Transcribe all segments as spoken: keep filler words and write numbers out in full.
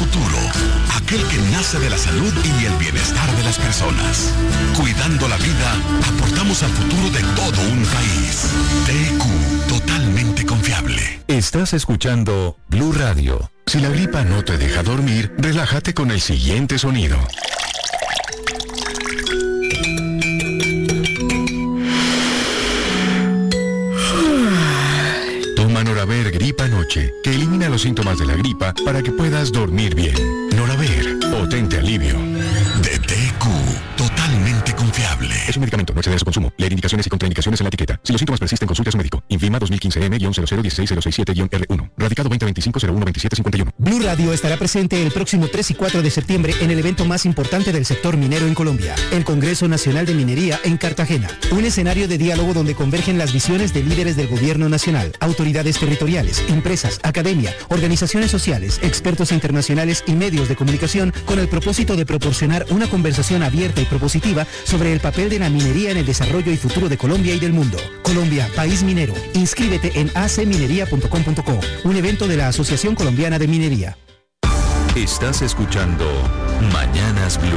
futuro, aquel que nace de la salud y el bienestar de las personas. Cuidando la vida, aportamos al futuro de todo un país. T E Q, totalmente confiable. Estás escuchando Blue Radio. Si la gripa no te deja dormir, relájate con el siguiente sonido. Toma Noraver Gripa Noche, que elimina los síntomas de la gripa para que puedas dormir bien. Noraver, potente alivio. De T E Q, totalmente confiable. Es un medicamento, no excede de su consumo. Leer indicaciones y contraindicaciones en la etiqueta. Si los síntomas persisten, consulte a su médico. Infima dos mil quince M cero cero uno seis cero seis siete R uno. Radicado veinte veinticinco cero uno veintisiete cincuenta y uno. Blue Radio estará presente el próximo tres y cuatro de septiembre en el evento más importante del sector minero en Colombia, el Congreso Nacional de Minería en Cartagena. Un escenario de diálogo donde convergen las visiones de líderes del gobierno nacional, autoridades territoriales, empresas, academia, organizaciones sociales, expertos internacionales y medios de comunicación, con el propósito de proporcionar una conversación abierta y propositiva sobre el papel de la minería en el desarrollo y futuro de Colombia y del mundo. Colombia, país minero. Inscríbete en a c minería punto com punto co, un evento de la Asociación Colombiana de Minería. Estás escuchando Mañanas Blue.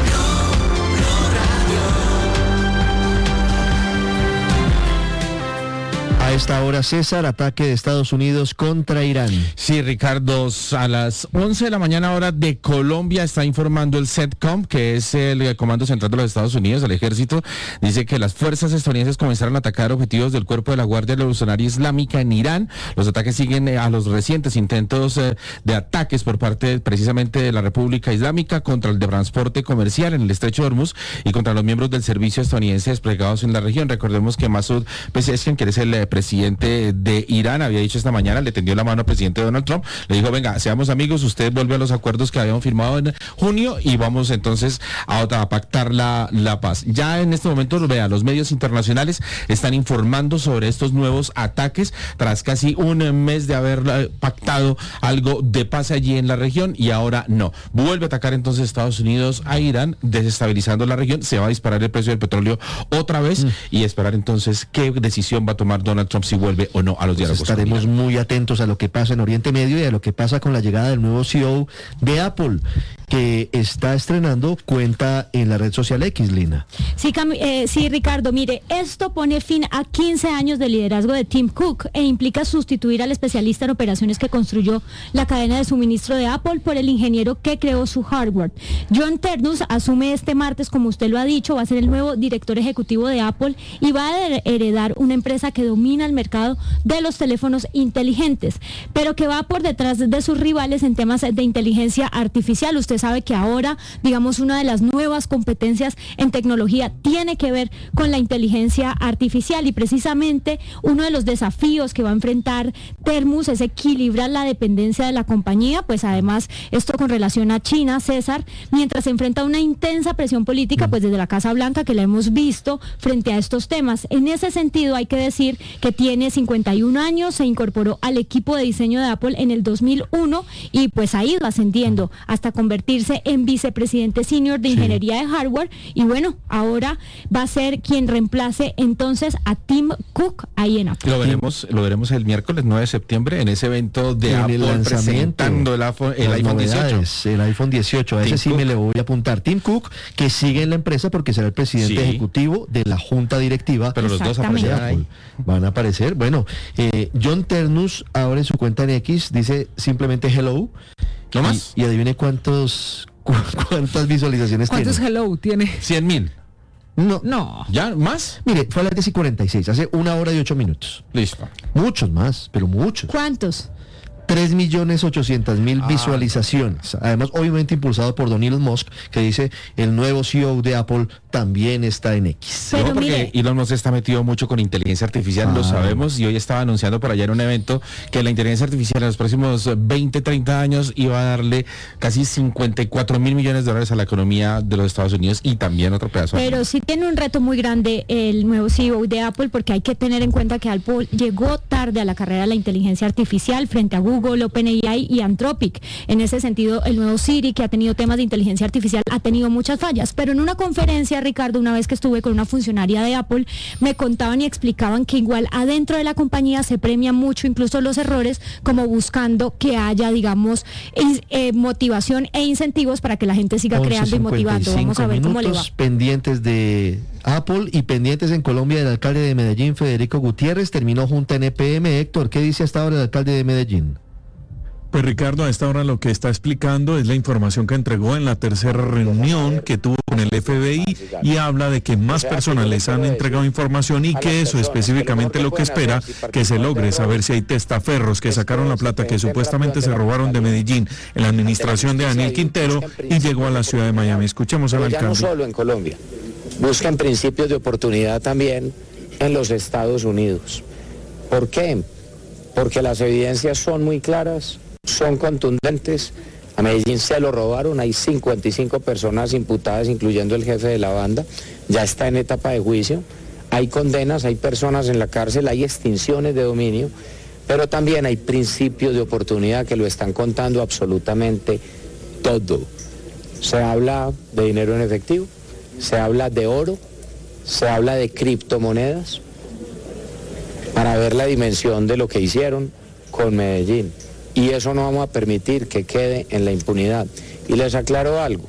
A esta hora, César, ataque de Estados Unidos contra Irán. Sí, Ricardo, a las once de la mañana hora de Colombia está informando el CENTCOM, que es el Comando Central de los Estados Unidos, el ejército. Dice que las fuerzas estadounidenses comenzaron a atacar objetivos del cuerpo de la Guardia Revolucionaria Islámica en Irán. Los ataques siguen a los recientes intentos eh, de ataques por parte precisamente de la República Islámica contra el de transporte comercial en el Estrecho de Hormuz y contra los miembros del servicio estadounidense desplegados en la región. Recordemos que Masoud Pezeshkian, que es el eh, presidente de Irán, había dicho esta mañana, le tendió la mano al presidente Donald Trump, le dijo, venga, seamos amigos, usted vuelve a los acuerdos que habíamos firmado en junio y vamos entonces a, a pactar la, la paz. Ya en este momento, vea, los medios internacionales están informando sobre estos nuevos ataques tras casi un mes de haber pactado algo de paz allí en la región y ahora no. Vuelve a atacar entonces Estados Unidos a Irán, desestabilizando la región, se va a disparar el precio del petróleo otra vez mm. y esperar entonces qué decisión va a tomar Donald Trump si vuelve o no a los diálogos. Pues estaremos muy atentos a lo que pasa en Oriente Medio y a lo que pasa con la llegada del nuevo C E O de Apple, que está estrenando cuenta en la red social X, Lina. Sí, Cam eh, sí, Ricardo, mire, esto pone fin a quince años de liderazgo de Tim Cook e implica sustituir al especialista en operaciones que construyó la cadena de suministro de Apple por el ingeniero que creó su hardware. John Ternus asume este martes, como usted lo ha dicho, va a ser el nuevo director ejecutivo de Apple y va a heredar una empresa que domina el mercado de los teléfonos inteligentes, pero que va por detrás de sus rivales en temas de inteligencia artificial. Usted sabe que ahora, digamos, una de las nuevas competencias en tecnología tiene que ver con la inteligencia artificial y precisamente uno de los desafíos que va a enfrentar Ternus es equilibrar la dependencia de la compañía, pues además esto con relación a China, César, mientras se enfrenta a una intensa presión política, pues desde la Casa Blanca, que la hemos visto frente a estos temas. En ese sentido hay que decir que tiene cincuenta y un años, se incorporó al equipo de diseño de Apple en el dos mil uno y pues ha ido ascendiendo hasta convertirse en vicepresidente senior de ingeniería sí. de hardware y bueno, ahora va a ser quien reemplace entonces a Tim Cook ahí en Apple. Lo veremos, lo veremos el miércoles nueve de septiembre en ese evento de en Apple el presentando el iPhone, el iPhone dieciocho. El iPhone dieciocho, a ese sí Cook. me le voy a apuntar. Tim Cook, que sigue en la empresa porque será el presidente sí. ejecutivo de la junta directiva. Pero los dos aparecerán ahí. Van a aparecer. Bueno, eh, John Ternus abre su cuenta en X, dice simplemente hello. ¿No más? Y, y adivine cuántos cu cuántas visualizaciones tiene. ¿Cuántos hello tiene? cien mil. No. No. ¿Ya? ¿Más? Mire, fue a las diez y cuarenta y seis, hace una hora y ocho minutos. Listo. Muchos más, pero muchos. ¿Cuántos? tres millones ochocientos mil ah, visualizaciones. Además, obviamente impulsado por Don Elon Musk, que dice el nuevo C E O de Apple también está en X. Pero no, porque mire, Elon Musk está metido mucho con inteligencia artificial, ah, lo sabemos, y hoy estaba anunciando por allá en un evento que la inteligencia artificial en los próximos veinte, treinta años iba a darle casi cincuenta y cuatro mil millones de dólares a la economía de los Estados Unidos y también otro pedazo. Pero sí tiene un reto muy grande el nuevo C E O de Apple, porque hay que tener en cuenta que Apple llegó tarde a la carrera de la inteligencia artificial frente a Google, Google, OpenAI y Anthropic. En ese sentido, el nuevo Siri, que ha tenido temas de inteligencia artificial, ha tenido muchas fallas. Pero en una conferencia, Ricardo, una vez que estuve con una funcionaria de Apple, me contaban y explicaban que igual adentro de la compañía se premia mucho incluso los errores, como buscando que haya, digamos, eh, motivación e incentivos para que la gente siga creando y motivando. Vamos a ver cómo le va. Pendientes de Apple y pendientes en Colombia del alcalde de Medellín, Federico Gutiérrez, terminó junta en E P M. Héctor, ¿qué dice hasta ahora el alcalde de Medellín? Pues Ricardo, a esta hora lo que está explicando es la información que entregó en la tercera reunión que tuvo con el F B I y habla de que más personas les han entregado información y que eso específicamente lo que espera que se logre saber si hay testaferros que sacaron la plata que supuestamente se robaron de Medellín en la administración de Daniel Quintero y llegó a la ciudad de Miami. Escuchemos al alcalde. No solo en Colombia, buscan principios de oportunidad también en los Estados Unidos. ¿Por qué? Porque las evidencias son muy claras, son contundentes. A Medellín se lo robaron, hay cincuenta y cinco personas imputadas, incluyendo el jefe de la banda, ya está en etapa de juicio, hay condenas, hay personas en la cárcel, hay extinciones de dominio, pero también hay principios de oportunidad que lo están contando absolutamente todo. Se habla de dinero en efectivo, se habla de oro, se habla de criptomonedas, para ver la dimensión de lo que hicieron con Medellín. Y eso no vamos a permitir que quede en la impunidad. Y les aclaro algo,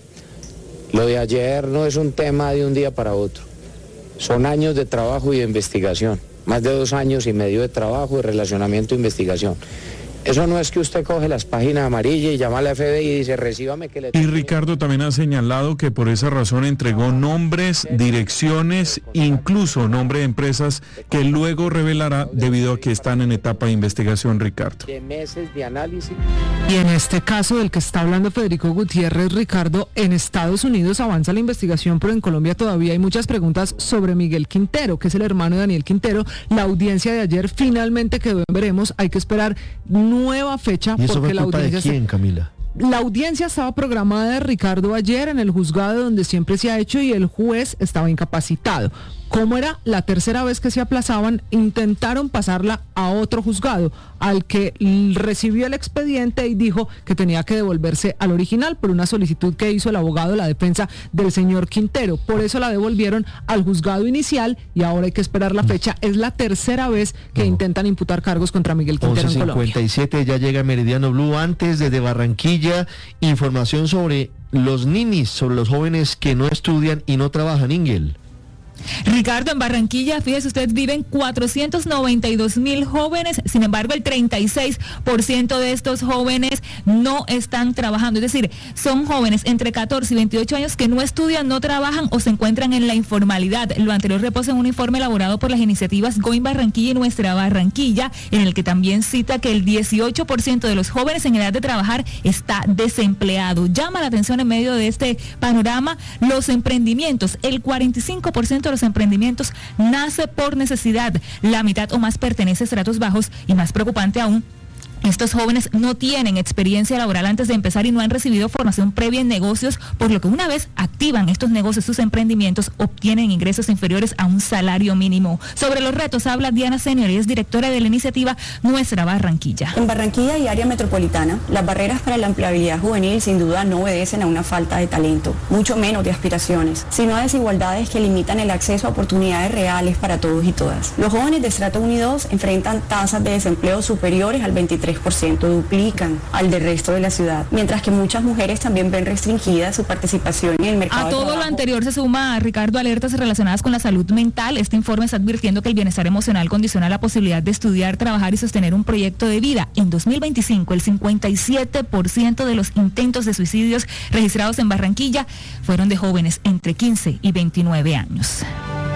lo de ayer no es un tema de un día para otro, son años de trabajo y de investigación, más de dos años y medio de trabajo, de relacionamiento e investigación. Eso no es que usted coge las páginas amarillas y llama a la F B I y dice, recíbame que le... Y Ricardo también ha señalado que por esa razón entregó nombres, direcciones, incluso nombre de empresas que luego revelará debido a que están en etapa de investigación, Ricardo. De meses de análisis. Y en este caso del que está hablando Federico Gutiérrez, Ricardo, en Estados Unidos avanza la investigación, pero en Colombia todavía hay muchas preguntas sobre Miguel Quintero, que es el hermano de Daniel Quintero. La audiencia de ayer finalmente quedó en veremos, hay que esperar nueva fecha. ¿Y eso porque fue culpa la audiencia de quién, Camila? La audiencia estaba programada de Ricardo ayer en el juzgado donde siempre se ha hecho y el juez estaba incapacitado. Como era la tercera vez que se aplazaban, intentaron pasarla a otro juzgado, al que recibió el expediente y dijo que tenía que devolverse al original por una solicitud que hizo el abogado de la defensa del señor Quintero. Por eso la devolvieron al juzgado inicial y ahora hay que esperar la fecha. Es la tercera vez que no. intentan imputar cargos contra Miguel Quintero en Colombia. once cincuenta y siete, ya llega Meridiano Blue. Antes, desde Barranquilla, información sobre los ninis, sobre los jóvenes que no estudian y no trabajan, Ingel. Ricardo, en Barranquilla, fíjese usted, viven cuatrocientos noventa y dos mil jóvenes, sin embargo el treinta y seis por ciento de estos jóvenes no están trabajando, es decir, son jóvenes entre catorce y veintiocho años que no estudian, no trabajan o se encuentran en la informalidad. Lo anterior reposa en un informe elaborado por las iniciativas Going Barranquilla y Nuestra Barranquilla, en el que también cita que el dieciocho por ciento de los jóvenes en edad de trabajar está desempleado. Llama la atención en medio de este panorama los emprendimientos, el cuarenta y cinco por ciento de los emprendimientos nace por necesidad, la mitad o más pertenece a estratos bajos y más preocupante aún, estos jóvenes no tienen experiencia laboral antes de empezar y no han recibido formación previa en negocios, por lo que una vez activan estos negocios, sus emprendimientos, obtienen ingresos inferiores a un salario mínimo. Sobre los retos habla Diana Senior, y es directora de la iniciativa Nuestra Barranquilla. En Barranquilla y área metropolitana, las barreras para la empleabilidad juvenil sin duda no obedecen a una falta de talento, mucho menos de aspiraciones, sino a desigualdades que limitan el acceso a oportunidades reales para todos y todas. Los jóvenes de estrato uno y dos enfrentan tasas de desempleo superiores al veintitrés por ciento, duplican al del resto de la ciudad, mientras que muchas mujeres también ven restringida su participación en el mercado de trabajo. A todo lo anterior se suma, Ricardo, alertas relacionadas con la salud mental. Este informe está advirtiendo que el bienestar emocional condiciona la posibilidad de estudiar, trabajar y sostener un proyecto de vida. En dos mil veinticinco, el cincuenta y siete por ciento de los intentos de suicidios registrados en Barranquilla fueron de jóvenes entre quince y veintinueve años.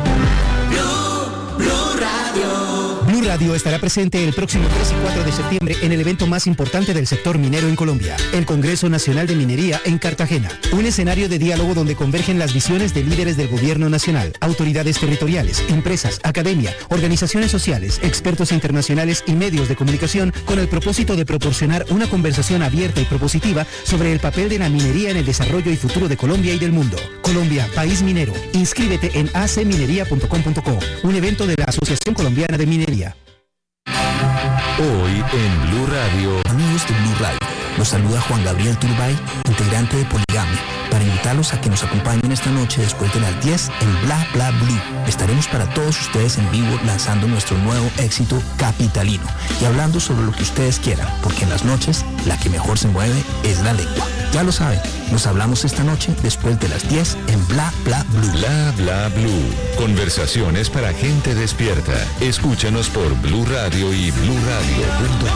Blue, Blue Radio. Blue Radio estará presente el próximo tres y cuatro de septiembre en el evento más importante del sector minero en Colombia, el Congreso Nacional de Minería en Cartagena. Un escenario de diálogo donde convergen las visiones de líderes del gobierno nacional, autoridades territoriales, empresas, academia, organizaciones sociales, expertos internacionales y medios de comunicación, con el propósito de proporcionar una conversación abierta y propositiva sobre el papel de la minería en el desarrollo y futuro de Colombia y del mundo. Colombia, país minero. Inscríbete en a c minería punto com punto co, un evento de la Asociación Colombiana de Minería. Hoy en Blue Radio. Amigos de Blue Radio, los saluda Juan Gabriel Turbay, integrante de Poligamia, para invitarlos a que nos acompañen esta noche después de las diez en Bla Bla Blue. Estaremos para todos ustedes en vivo lanzando nuestro nuevo éxito Capitalino y hablando sobre lo que ustedes quieran, porque en las noches la que mejor se mueve es la lengua. Ya lo saben, nos hablamos esta noche después de las diez en Bla Bla Blue. Bla Bla Blue. Conversaciones para gente despierta. Escúchanos por Blue Radio y blue radio punto com.